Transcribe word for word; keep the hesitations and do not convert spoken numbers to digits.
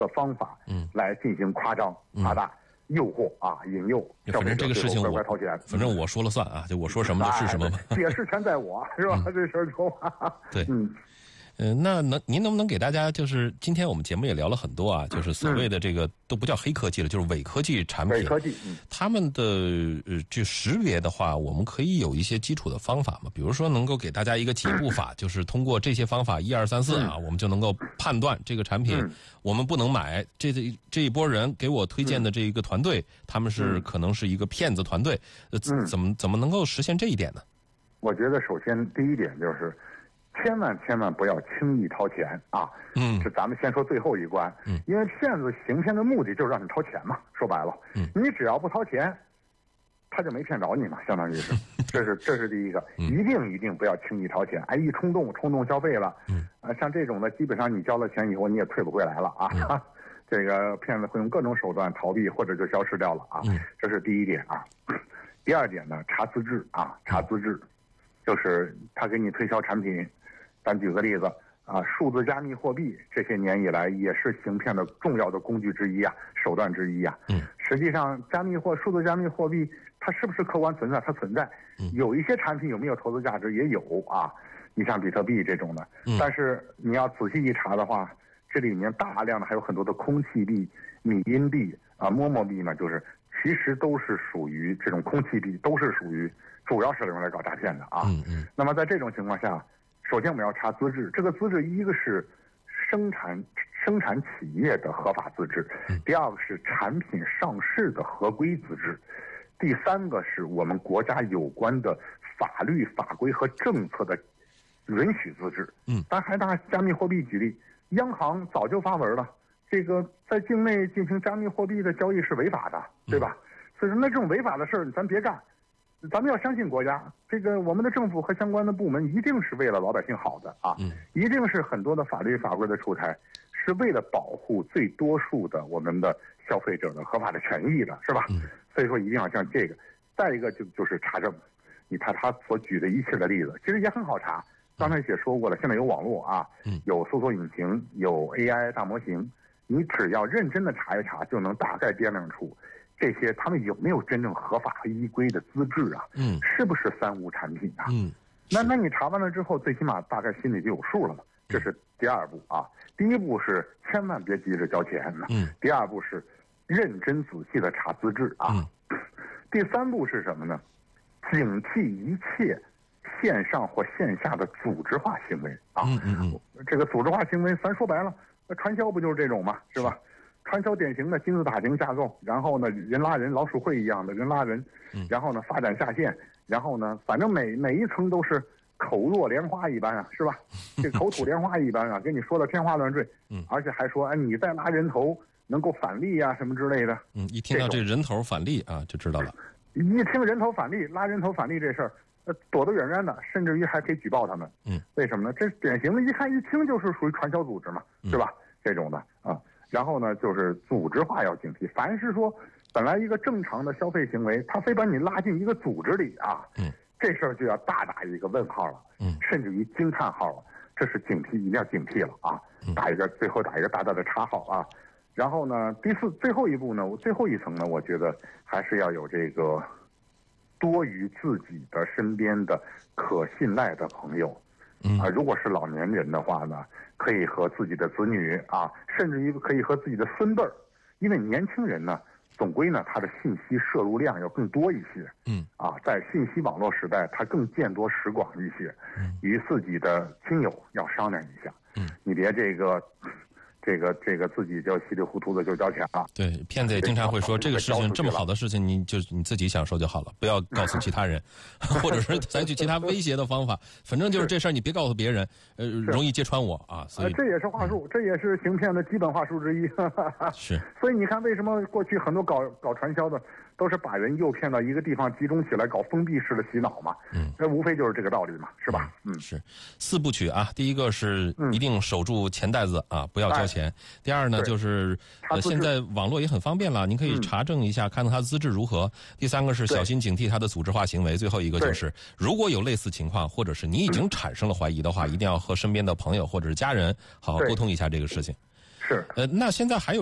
的方法，嗯，来进行夸张、夸大、诱惑啊、引诱。 反正这个事情我乖乖掏钱， 反正我说了算啊，就我说什么就是什么嘛。 解释权在我，是吧？这事儿说话。 对， 嗯。 呃，那能您能不能给大家，就是今天我们节目也聊了很多啊，就是所谓的这个、嗯、都不叫黑科技了，就是伪科技产品。 伪科技，嗯， 他们的呃，就识别的话，我们可以有一些基础的方法嘛，比如说能够给大家一个几步法，就是通过这些方法一二三四啊，我们就能够判断这个产品、嗯、我们不能买。这这一波人给我推荐的这一个团队，嗯、他们是可能是一个骗子团队，呃， 嗯、 怎么怎么能够实现这一点呢？ 我觉得首先第一点就是。千万千万不要轻易掏钱啊！嗯，是咱们先说最后一关。嗯，因为骗子行骗的目的就是让你掏钱嘛。说白了，嗯，你只要不掏钱，他就没骗着你嘛，相当于是。这是这是第一个，嗯、一定一定不要轻易掏钱。哎，一冲动冲动消费了，嗯，啊，像这种的，基本上你交了钱以后你也退不回来了啊。嗯、这个骗子会用各种手段逃避或者就消失掉了啊。嗯，这是第一点啊。第二点呢，查资质啊，查资质，就是他给你推销产品。咱举个例子啊，数字加密货币这些年以来也是行骗的重要的工具之一啊，手段之一啊。嗯，实际上加密货数字加密货币它是不是客观存在？它存在。嗯，有一些产品有没有投资价值也有啊，你像比特币这种的。嗯，但是你要仔细一查的话，这里面大量的还有很多的空气币、米因币啊、陌陌币呢，就是其实都是属于这种空气币，都是属于主要是用来搞诈骗的啊。嗯嗯。那么在这种情况下。首先我们要查资质，这个资质一个是生产生产企业的合法资质，第二个是产品上市的合规资质，第三个是我们国家有关的法律法规和政策的允许资质。嗯，咱还拿加密货币举例，央行早就发文了，这个在境内进行加密货币的交易是违法的，对吧？所以说那这种违法的事儿咱别干。咱们要相信国家，这个我们的政府和相关的部门一定是为了老百姓好的啊，嗯，一定是很多的法律法规的出台是为了保护最多数的我们的消费者的合法的权益的，是吧？嗯，所以说一定要像这个。再一个就就是查证，你看他所举的一切的例子，其实也很好查。刚才也说过了，现在有网络啊，嗯，有搜索引擎，有 A I 大模型，你只要认真的查一查，就能大概掂量出。这些他们有没有真正合法和依规的资质啊？嗯，是不是三无产品啊？嗯，那那你查完了之后，最起码大概心里就有数了嘛。这是第二步啊。第一步是千万别急着交钱呢。嗯。第二步是认真仔细的查资质啊。嗯。第三步是什么呢？警惕一切线上或线下的组织化行为啊。嗯嗯嗯。这个组织化行为，咱说白了，那传销不就是这种嘛，是吧？传销典型的金字塔型架构，然后呢，人拉人，老鼠会一样的人拉人，然后呢，发展下线，然后呢，反正每每一层都是口若莲花一般啊，是吧？这口吐莲花一般啊，跟你说的天花乱坠，嗯，而且还说，哎，你再拉人头能够返利啊，什么之类的。嗯， 一听到这人头返利啊，就知道了。 一听人头返利，拉人头返利这事儿，呃，躲得远远的，甚至于还可以举报他们。嗯，为什么呢？这典型的，一看一听就是属于传销组织嘛，是吧？这种的啊。然后呢，就是组织化要警惕。凡是说本来一个正常的消费行为，他非把你拉进一个组织里啊，嗯，这事儿就要大打一个问号了，嗯，甚至于惊叹号了。这是警惕，一定要警惕了啊！打一个，最后打一个大大的叉号啊。然后呢，第四最后一步呢，最后一层呢，我觉得还是要有这个多于自己的身边的可信赖的朋友。嗯啊，如果是老年人的话呢，可以和自己的子女啊，甚至于可以和自己的孙辈儿，因为年轻人呢，总归呢，他的信息摄入量要更多一些。嗯啊，在信息网络时代，他更见多识广一些。嗯，与自己的亲友要商量一下。嗯，你别这个。这个这个自己就稀里糊涂的就交钱了。 对，骗子也经常会说，这个事情这么好的事情，你就你自己享受就好了，不要告诉其他人，或者是采取其他威胁的方法。反正就是这事儿，你别告诉别人，呃，容易揭穿我啊。所以、 呃、这也是话术，这也是行骗的基本话术之一。 是。 所以你看，为什么过去很多搞搞传销的都是把人诱骗到一个地方集中起来搞封闭式的洗脑嘛？嗯，这无非就是这个道理嘛，是吧？嗯， 是四部曲啊。第一个是一定守住钱袋子啊，不要交钱。钱。第二呢，就是呃，现在网络也很方便了，您可以查证一下，看看他资质如何。第三个是小心警惕他的组织化行为。最后一个就是，如果有类似情况，或者是你已经产生了怀疑的话，一定要和身边的朋友或者是家人好好沟通一下这个事情。 是。 呃，那现在还有。